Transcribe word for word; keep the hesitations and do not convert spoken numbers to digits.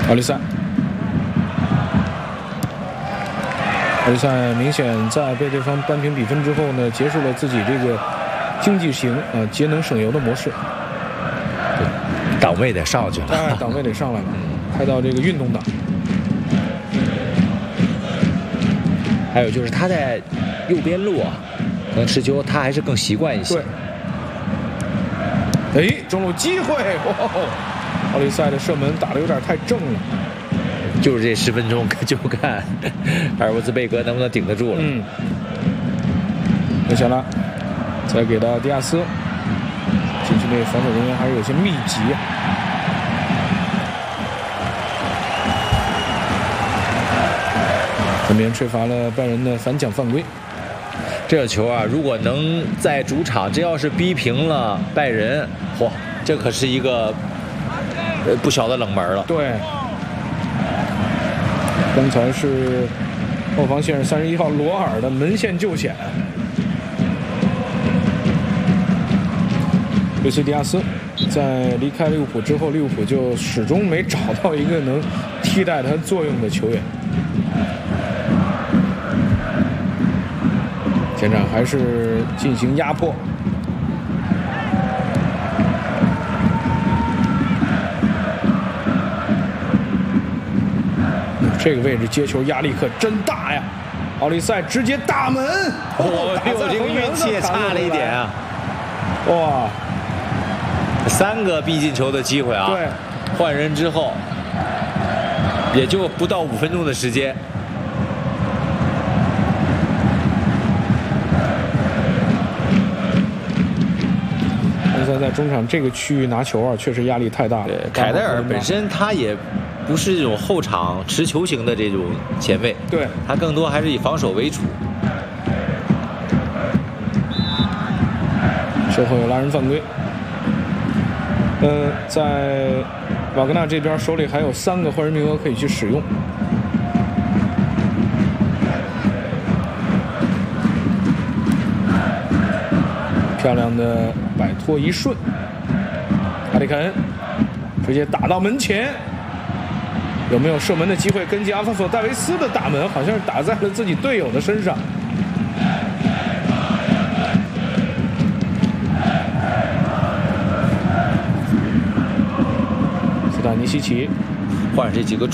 奥利塞，奥利塞明显在被对方扳平比分之后呢，结束了自己这个经济型啊、呃、节能省油的模式。 档位得上去了， 哎，档位得上来了，开到这个运动档。 还有就是他在右边路啊，可能持球他还是更习惯一些。 对。哎，中路机会，哇！奥利塞的射门打得有点太正了。 就是这十分钟，就看阿尔沃兹贝格能不能顶得住了。 嗯。没想到，再给到迪亚斯，禁区内防守人员还是有些密集。这边吹罚了拜仁的反抢犯规。 这个球啊，如果能在主场，只要是逼平了拜仁，嚯，这可是一个呃不小的冷门了。 对，刚才是后防线三十一号罗尔的门线救险。维斯迪亚斯在离开利物浦之后，利物浦就始终没找到一个能替代他作用的球员。前场还是进行压迫，这个位置接球压力可真大呀！奥利塞直接大门， 哦，这个运气也差了一点啊！ 哇， 三个必进球的机会啊！ 对， 换人之后也就不到五分钟的时间。 在中场这个区域拿球啊，确实压力太大了。 凯戴尔本身他也不是这种后场持球型的这种前卫， 对， 他更多还是以防守为主。 身后有拉人犯规。呃，在瓦格纳这边手里还有三个换人名额可以去使用。漂亮的摆脱一瞬，阿里凯恩直接打到门前，有没有射门的机会？根据阿方索·戴维斯的大门，好像是打在了自己队友的身上。斯坦尼西奇换这几个